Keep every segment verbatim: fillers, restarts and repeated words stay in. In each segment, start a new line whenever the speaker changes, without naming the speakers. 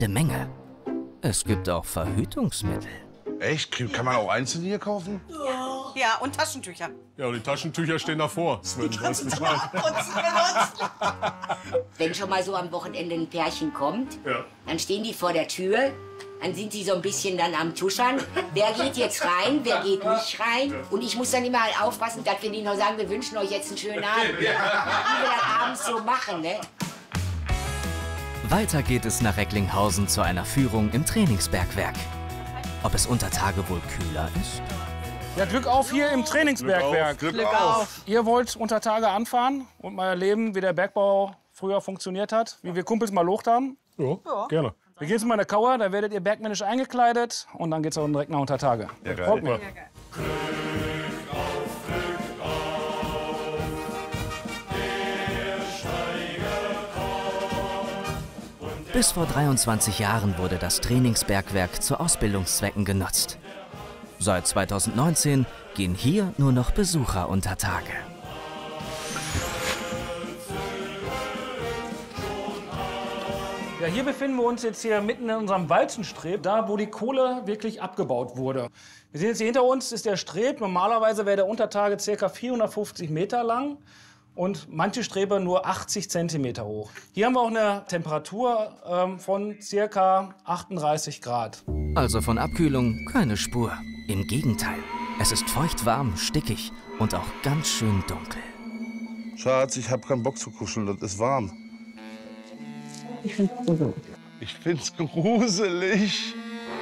jede Menge. Es gibt auch Verhütungsmittel.
Echt? Kann man auch einzeln hier kaufen?
Ja, und Taschentücher.
Ja, und die Taschentücher stehen davor. Sven, du weißt Bescheid.
Wenn schon mal so am Wochenende ein Pärchen kommt,
Ja.
dann stehen die vor der Tür, dann sind sie so ein bisschen dann am Tuschern. Wer geht jetzt rein, wer geht nicht rein? Und ich muss dann immer halt aufpassen, dass wir nicht noch sagen, wir wünschen euch jetzt einen schönen Abend. Wie wir dann abends so machen, ne?
Weiter geht es nach Recklinghausen zu einer Führung im Trainingsbergwerk. Ob es unter Tage wohl kühler ist?
Ja, Glück auf hier im Trainingsbergwerk.
Glück auf, Glück auf.
Ihr wollt unter Tage anfahren und mal erleben, wie der Bergbau früher funktioniert hat, wie wir Kumpels mal locht haben?
Ja, gerne.
Wir gehen jetzt mal in der Kauer, da werdet ihr bergmännisch eingekleidet und dann geht's auch direkt nach unter Tage.
Ja, geil.
Folgt mir.
Bis vor dreiundzwanzig Jahren wurde das Trainingsbergwerk zu Ausbildungszwecken genutzt. Seit zweitausendneunzehn gehen hier nur noch Besucher unter Tage.
Ja, hier befinden wir uns jetzt hier mitten in unserem Walzenstreb, da wo die Kohle wirklich abgebaut wurde. Wir sehen jetzt hier hinter uns ist der Streb. Normalerweise wäre der Untertage ca. vierhundertfünfzig Meter lang und manche Strebe nur achtzig Zentimeter hoch. Hier haben wir auch eine Temperatur ähm, von ca. achtunddreißig Grad.
Also von Abkühlung keine Spur. Im Gegenteil, es ist feuchtwarm, stickig und auch ganz schön dunkel.
Schatz, ich hab keinen Bock zu kuscheln, das ist warm.
Ich find's gruselig.
Ich find's gruselig.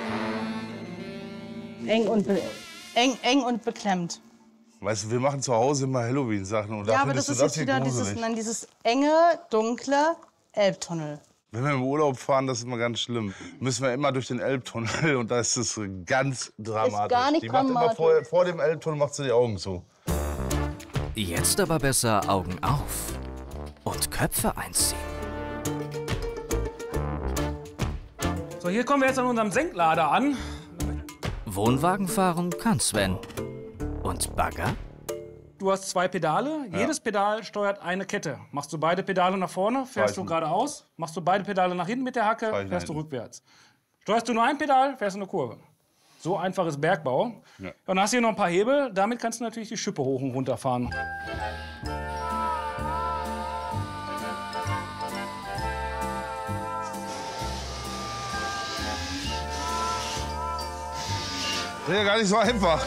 Eng und, be eng, eng und beklemmt.
Weißt du, wir machen zu Hause immer Halloween-Sachen und da
Ja, aber
findest
das
du
ist
das
jetzt
hier
wieder dieses,
gruselig.
nein, dieses enge, dunkle Elbtunnel.
Wenn wir im Urlaub fahren, das ist immer ganz schlimm. Müssen wir immer durch den Elbtunnel und da ist es ganz dramatisch.
gar nicht
die macht immer
dramatisch.
vor, vor dem Elbtunnel macht sie die Augen zu.
Jetzt aber besser Augen auf und Köpfe einziehen.
So, hier kommen wir jetzt an unserem Senklader an.
Wohnwagen fahren kann Sven. Und Bagger?
Du hast zwei Pedale.
Ja.
Jedes Pedal steuert eine Kette. Machst du beide Pedale nach vorne, fährst du
Zeichen.
geradeaus. Machst du beide Pedale nach hinten mit der Hacke,
Zeichen
fährst du
hinten.
rückwärts. Steuerst du nur ein Pedal, fährst du eine Kurve. So einfach ist Bergbau.
Ja.
Und dann hast du hier noch ein paar Hebel. Damit kannst du natürlich die Schippe hoch und runter fahren.
Das ist ja gar nicht so einfach.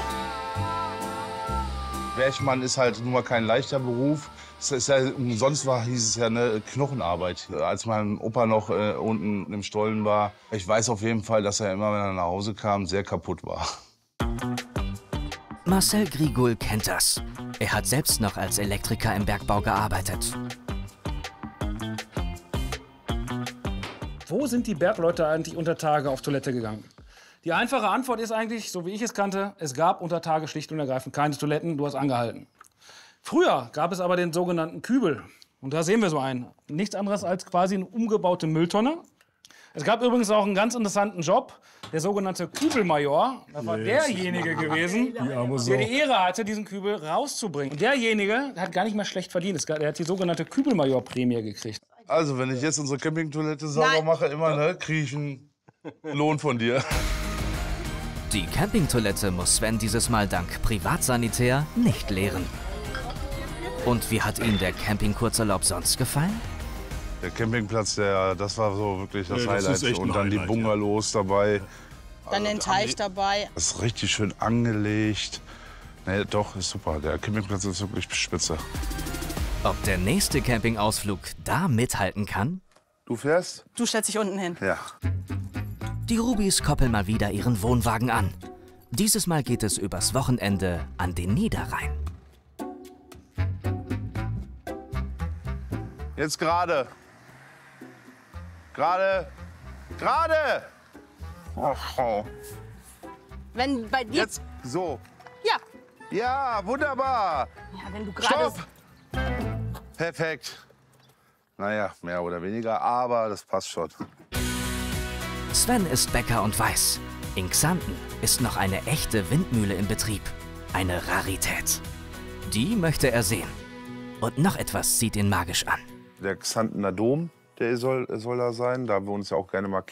Bergmann ist halt nun mal kein leichter Beruf. Es ist ja, umsonst war, hieß es ja eine Knochenarbeit. Als mein Opa noch äh, unten im Stollen war, ich weiß auf jeden Fall, dass er immer, wenn er nach Hause kam, sehr kaputt war.
Marcel Grigol kennt das. Er hat selbst noch als Elektriker im Bergbau gearbeitet.
Wo sind die Bergleute eigentlich unter Tage auf Toilette gegangen? Die einfache Antwort ist eigentlich, so wie ich es kannte, es gab unter Tage schlicht und ergreifend keine Toiletten, du hast angehalten. Früher gab es aber den sogenannten Kübel. Und da sehen wir so einen. Nichts anderes als quasi eine umgebaute Mülltonne. Es gab übrigens auch einen ganz interessanten Job, der sogenannte Kübelmajor. Das war derjenige gewesen, der die Ehre hatte, diesen Kübel rauszubringen. Und derjenige hat gar nicht mehr schlecht verdient. Es gab- Er hat die sogenannte Kübelmajor-Prämie gekriegt.
Also, wenn ich jetzt unsere Campingtoilette sauber
Nein.
mache, immer, ne, kriege ich einen Lohn von dir.
Die Campingtoilette muss Sven dieses Mal dank Privatsanitär nicht leeren. Und wie hat ihm der Camping-Kurzurlaub sonst gefallen?
Der Campingplatz, der, das war so wirklich das
Ja, das
Highlight.
ist echt ein
Und dann die
Highlight, ja.
Bungalows dabei.
Dann den Teich dabei.
Das ist richtig schön angelegt. Nee, doch, ist super. Der Campingplatz ist wirklich spitze.
Ob der nächste Campingausflug da mithalten kann?
Du fährst?
Du stellst dich unten hin.
Ja.
Die Rubis koppeln mal wieder ihren Wohnwagen an. Dieses Mal geht es übers Wochenende an den Niederrhein.
Jetzt gerade. Gerade. Gerade. Oh, oh.
Wenn bei dir...
Jetzt so.
Ja.
Ja, wunderbar.
Ja, wenn du gerade...
Stopp. Perfekt. Naja, mehr oder weniger, aber das passt schon.
Sven ist Bäcker und weiß, in Xanten ist noch eine echte Windmühle in Betrieb. Eine Rarität. Die möchte er sehen. Und noch etwas zieht ihn magisch an.
Der Xantener Dom,
der soll, soll da sein. Da wir uns ja auch gerne mal